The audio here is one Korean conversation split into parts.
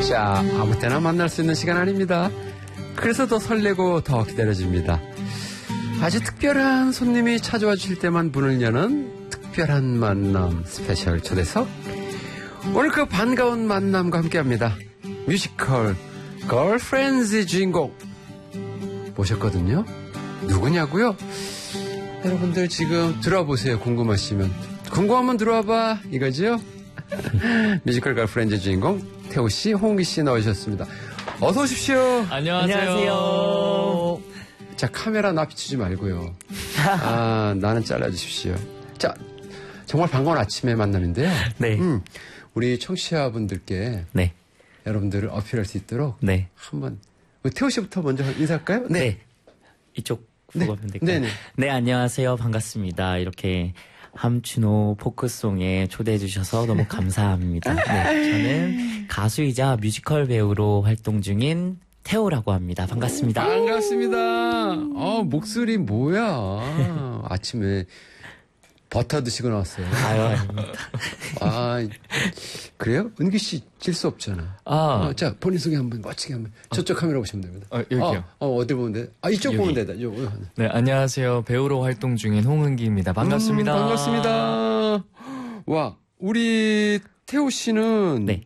자, 아무 때나 만날 수 있는 시간 아닙니다. 그래서 더 설레고 더 기다려집니다. 아주 특별한 손님이 찾아와 주실 때만 문을 여는 특별한 만남 스페셜 초대석. 오늘 그 반가운 만남과 함께합니다. 뮤지컬 걸프렌즈의 주인공 모셨거든요. 누구냐고요? 여러분들 지금 들어와 보세요. 궁금하시면. 궁금하면 들어와봐 이거죠? 뮤지컬 걸프렌즈 주인공 태호 씨, 홍기 씨 나오셨습니다. 어서 오십시오. 안녕하세요. 자, 카메라 나 비추지 말고요. 아, 나는 잘라주십시오. 자, 정말 반가운 아침의 만남인데요. 네. 우리 청취자분들께 네. 여러분들을 어필할 수 있도록 네. 한번 태호 씨부터 먼저 인사할까요? 네. 이쪽 보고 하면 될까요? 네네. 네, 안녕하세요. 반갑습니다. 이렇게 함춘호 포크송에 초대해 주셔서 너무 감사합니다. 네, 저는 가수이자 뮤지컬 배우로 활동 중인 태호라고 합니다. 반갑습니다. 반갑습니다. 목소리 뭐야. 아침에 버터 드시고 나왔어요. 아유, 아닙니다. 아, 그래요? 은기 씨 질 수 없잖아. 자, 본인 소개 한번 멋지게 한번. 저쪽 카메라 보시면 됩니다. 여기요. 어디 보면 돼? 이쪽 여기. 보면 되다. 네, 안녕하세요. 배우로 활동 중인 홍은기입니다. 반갑습니다. 반갑습니다. 와, 우리 태호 씨는 네.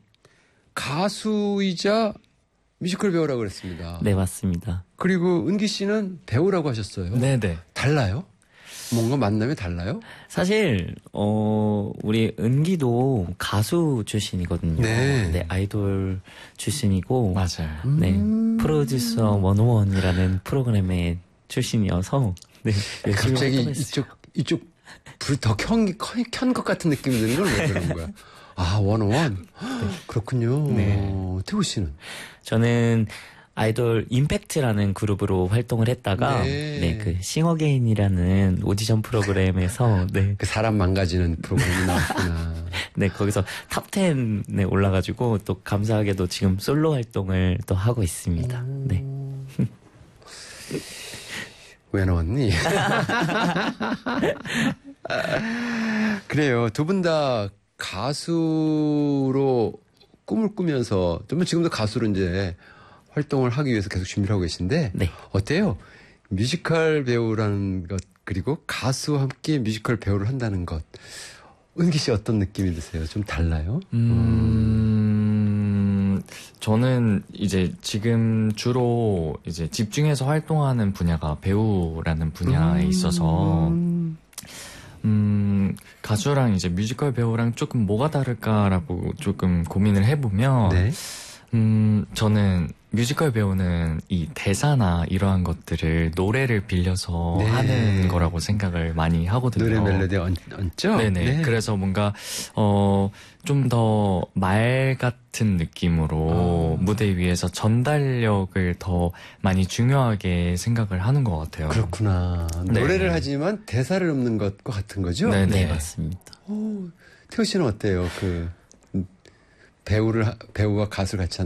가수이자 뮤지컬 배우라고 그랬습니다. 네, 맞습니다. 그리고 은기 씨는 배우라고 하셨어요. 네네. 달라요? 뭔가 만남이 달라요? 사실 우리 은기도 가수 출신이거든요. 네. 네, 아이돌 출신이고 맞아요. 네, 프로듀서 101이라는 프로그램의 출신이어서 네, 열심히 갑자기 활동했어요. 이쪽 불 더 켠 것 같은 느낌이 드는 건 왜 그런 거야? 아, 101. 그렇군요. 네. 태호 씨는? 저는 아이돌 임팩트라는 그룹으로 활동을 했다가 네. 그 싱어게인이라는 오디션 프로그램에서 네, 그 사람 망가지는 프로그램이 나왔구나. 네 거기서 탑 10에 올라가지고 또 감사하게도 지금 솔로 활동을 또 하고 있습니다. 네. 왜 나왔니? 그래요. 두 분 다 가수로 꿈을 꾸면서, 좀 지금도 가수로 이제 활동을 하기 위해서 계속 준비를 하고 계신데, 네. 어때요? 뮤지컬 배우라는 것, 그리고 가수와 함께 뮤지컬 배우를 한다는 것. 은기 씨 어떤 느낌이 드세요? 좀 달라요? 저는 이제 지금 주로 이제 집중해서 활동하는 분야가 배우라는 분야에 있어서, 가수랑 이제 뮤지컬 배우랑 조금 뭐가 다를까라고 조금 고민을 해보면, 네. 저는 뮤지컬 배우는 이 대사나 이러한 것들을 노래를 빌려서 네. 하는 거라고 생각을 많이 하거든요. 노래 멜로디 얹죠? 네네. 네. 그래서 뭔가, 좀 더 말 같은 느낌으로 무대 위에서 전달력을 더 많이 중요하게 생각을 하는 것 같아요. 그렇구나. 네. 노래를 하지만 대사를 읊는 것과 같은 거죠? 네네. 네, 맞습니다. 태호 씨는 어때요? 배우와 가수를 같이